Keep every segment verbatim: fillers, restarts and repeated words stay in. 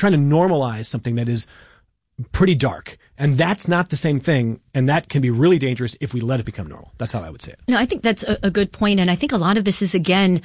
trying to normalize something that is pretty dark. And that's not the same thing. And that can be really dangerous if we let it become normal. That's how I would say it. No, I think that's a, a good point. And I think a lot of this is, again,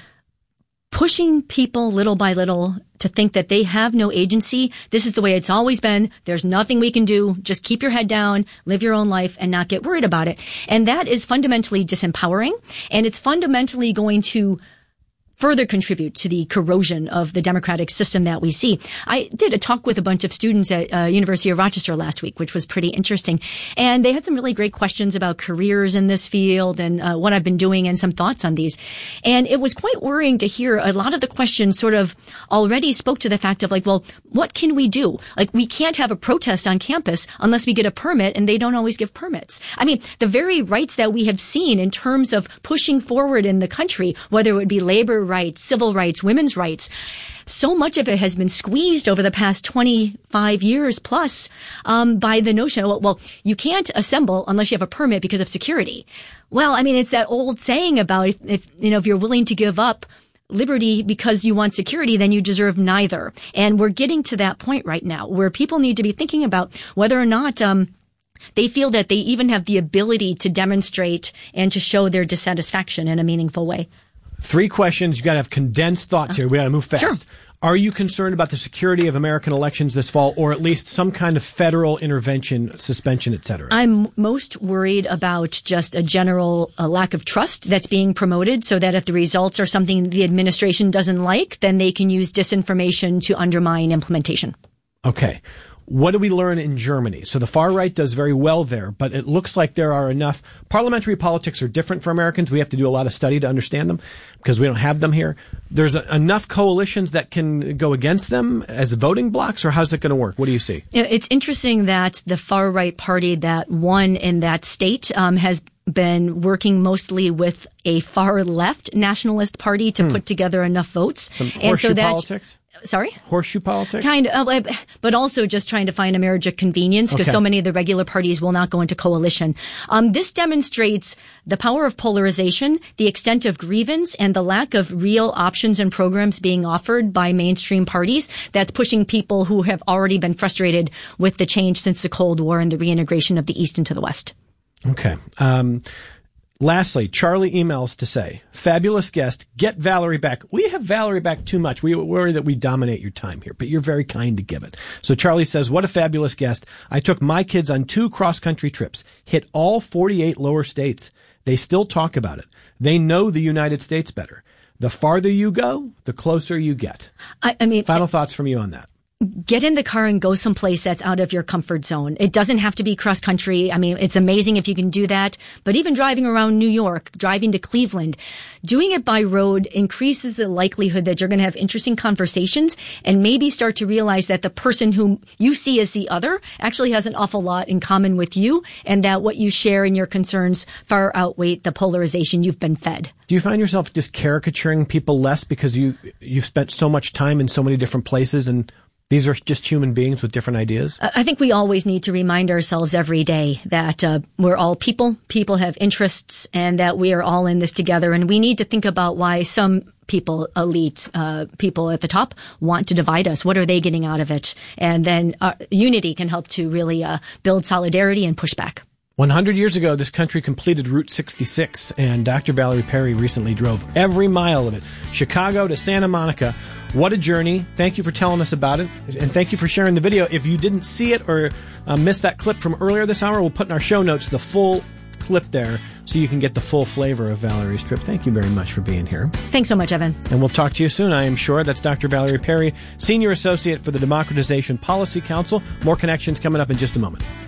pushing people little by little to think that they have no agency. This is the way it's always been. There's nothing we can do. Just keep your head down, live your own life, and not get worried about it. And that is fundamentally disempowering. And it's fundamentally going to further contribute to the corrosion of the democratic system that we see. I did a talk with a bunch of students at uh, University of Rochester last week, which was pretty interesting. And they had some really great questions about careers in this field and uh, what I've been doing and some thoughts on these. And it was quite worrying to hear a lot of the questions sort of already spoke to the fact of like, well, what can we do? Like, we can't have a protest on campus unless we get a permit, and they don't always give permits. I mean, the very rights that we have seen in terms of pushing forward in the country, whether it would be labor rights, civil rights, women's rights, so much of it has been squeezed over the past twenty-five years plus um, by the notion, well, well, you can't assemble unless you have a permit because of security. Well, I mean, it's that old saying about if, if you know, if you're willing to give up liberty because you want security, then you deserve neither. And we're getting to that point right now where people need to be thinking about whether or not um, they feel that they even have the ability to demonstrate and to show their dissatisfaction in a meaningful way. Three questions. You got to have condensed thoughts here. We got to move fast. Sure. Are you concerned about the security of American elections this fall, or at least some kind of federal intervention, suspension, et cetera? I'm most worried about just a general uh, lack of trust that's being promoted, so that if the results are something the administration doesn't like, then they can use disinformation to undermine implementation. Okay. What do we learn in Germany? So the far right does very well there, but it looks like there are enough. Parliamentary politics are different for Americans. We have to do a lot of study to understand them because we don't have them here. There's a, enough coalitions that can go against them as voting blocks, or how's it going to work? What do you see? It's interesting that the far right party that won in that state um, has been working mostly with a far left nationalist party to hmm. put together enough votes. Some horseshoe and so that, politics? Sorry? Horseshoe politics? Kind of, but also just trying to find a marriage of convenience because okay. so many of the regular parties will not go into coalition. Um, this demonstrates the power of polarization, the extent of grievance, and the lack of real options and programs being offered by mainstream parties that's pushing people who have already been frustrated with the change since the Cold War and the reintegration of the East into the West. Okay. Um, Lastly, Charlie emails to say, fabulous guest, get Valerie back. We have Valerie back too much. We worry that we dominate your time here, but you're very kind to give it. So Charlie says, what a fabulous guest. I took my kids on two cross-country trips, hit all forty-eight lower states. They still talk about it. They know the United States better. The farther you go, the closer you get. I, I mean, Final I, thoughts from you on that. Get in the car and go someplace that's out of your comfort zone. It doesn't have to be cross country. I mean, it's amazing if you can do that. But even driving around New York, driving to Cleveland, doing it by road increases the likelihood that you're going to have interesting conversations and maybe start to realize that the person whom you see as the other actually has an awful lot in common with you, and that what you share in your concerns far outweigh the polarization you've been fed. Do you find yourself just caricaturing people less because you, you've spent so much time in so many different places and these are just human beings with different ideas? I think we always need to remind ourselves every day that uh, we're all people, people have interests, and that we are all in this together. And we need to think about why some people, elites, uh, people at the top want to divide us. What are they getting out of it? And then uh, unity can help to really uh, build solidarity and push back. one hundred years ago, this country completed Route sixty-six, and Doctor Valerie Perry recently drove every mile of it, Chicago to Santa Monica. What a journey. Thank you for telling us about it, and thank you for sharing the video. If you didn't see it or uh, missed that clip from earlier this hour, we'll put in our show notes the full clip there so you can get the full flavor of Valerie's trip. Thank you very much for being here. Thanks so much, Evan. And we'll talk to you soon, I am sure. That's Doctor Valerie Perry, Senior Associate for the Democratization Policy Council. More connections coming up in just a moment.